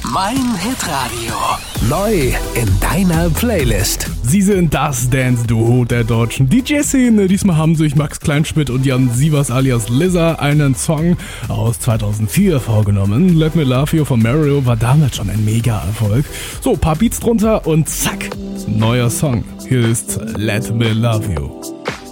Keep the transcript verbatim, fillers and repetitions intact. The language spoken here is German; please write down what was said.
Mein Hitradio. Neu in deiner Playlist. Sie sind das Dance-Duo der deutschen D J-Szene. Diesmal haben sich Max Kleinschmidt und Jan Sievers alias Lizza einen Song aus zweitausendvier vorgenommen. Let Me Love You von Mario war damals schon ein Mega-Erfolg. So, paar Beats drunter und zack, neuer Song. Hier ist Let Me Love You.